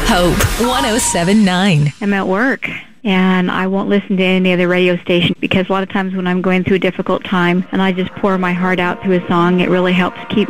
Hope 107.9. I'm at work, and I won't listen to any other radio station because a lot of times when I'm going through a difficult time and I just pour my heart out through a song, it really helps keep